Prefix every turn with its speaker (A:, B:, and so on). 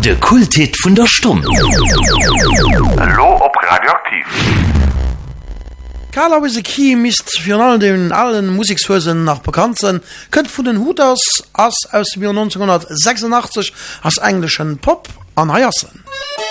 A: De Kulthit vun der Stunde.
B: Hallo op Radioaktiv.
C: Carla Wizeki misst für allen Musikshäusern nach bekannt sind, könnt von den Hooters aus dem Jahr 1986 als englischen Pop an Hayassen.